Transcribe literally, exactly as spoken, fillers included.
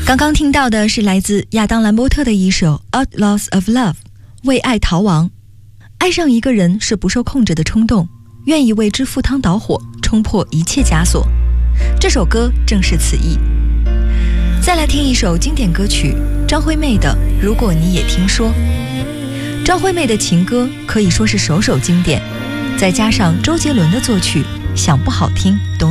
刚刚听到的是来自亚当兰波特的一首 Outlaws of Love， 为爱逃亡。爱上一个人是不受控制的冲动，愿意为之赴汤蹈火，冲破一切枷锁。这首歌正是此意。再来听一首经典歌曲，张惠妹的《如果你也听说》。张惠妹的情歌可以说是首首经典，再加上周杰伦的作曲，想不好听都